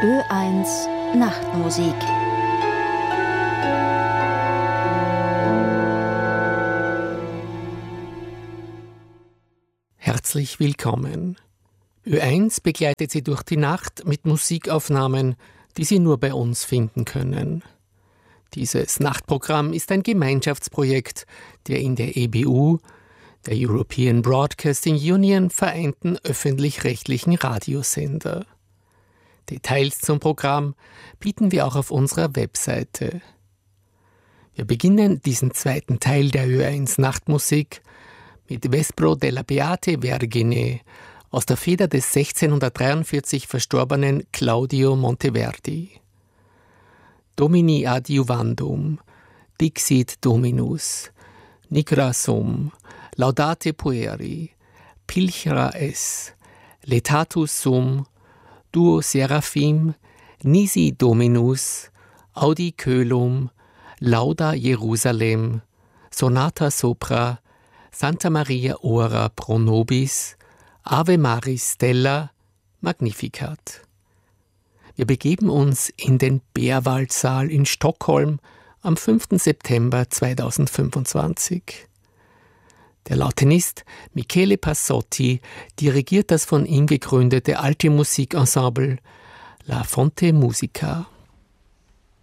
Ö1 Nachtmusik. Herzlich willkommen. Ö1 begleitet Sie durch die Nacht mit Musikaufnahmen, die Sie nur bei uns finden können. Dieses Nachtprogramm ist ein Gemeinschaftsprojekt der in der EBU, der European Broadcasting Union, vereinten öffentlich-rechtlichen Radiosender. Details zum Programm bieten wir auch auf unserer Webseite. Wir beginnen diesen zweiten Teil der Ö1 Nachtmusik mit Vespro della Beate Vergine aus der Feder des 1643 verstorbenen Claudio Monteverdi. Domini adiuvandum, Dixit Dominus, Nigra sum, Laudate pueri, Pilchera es, Letatus sum, Duo Seraphim, Nisi Dominus, Audi Coelum, Lauda Jerusalem, Sonata Sopra, Santa Maria Ora pro nobis, Ave Maris Stella, Magnificat. Wir begeben uns in den Bärwaldsaal in Stockholm am 5. September 2025. Der Lautenist Michele Passotti dirigiert das von ihm gegründete alte Musikensemble La Fonte Musica.